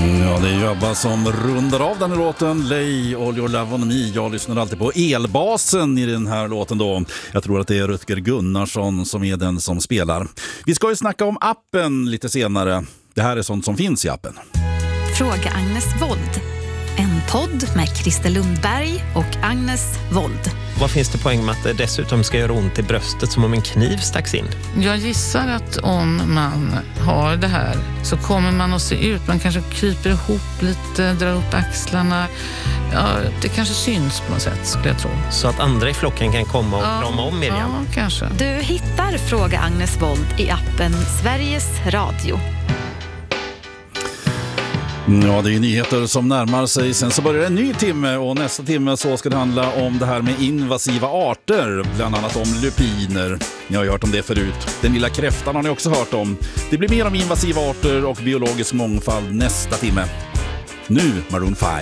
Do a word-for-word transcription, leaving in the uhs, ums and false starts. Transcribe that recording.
Ja, det är ju Abba som rundar av den här låten, Lay All Your Love On Me. Jag lyssnar alltid på elbasen i den här låten då. Jag tror att det är Rutger Gunnarsson som är den som spelar. Vi ska ju snacka om appen lite senare. Det här är sånt som finns i appen. Fråga Agnes Wold. En podd med Christer Lundberg och Agnes Wold. Vad finns det poäng med att det dessutom ska göra ont i bröstet som om en kniv stacks in? Jag gissar att om man har det här så kommer man att se ut. Man kanske kryper ihop lite, drar upp axlarna. Ja, det kanske syns på något sätt, skulle jag tro. Så att andra i flocken kan komma och krama ja, om Miriam? Ja, kanske. Du hittar Fråga Agnes Wold i appen Sveriges Radio. Ja, det är nyheter som närmar sig. Sen så börjar en ny timme och nästa timme så ska det handla om det här med invasiva arter. Bland annat om lupiner. Ni har ju hört om det förut. Den lilla kräftan har ni också hört om. Det blir mer om invasiva arter och biologisk mångfald nästa timme. Nu Maroon fem.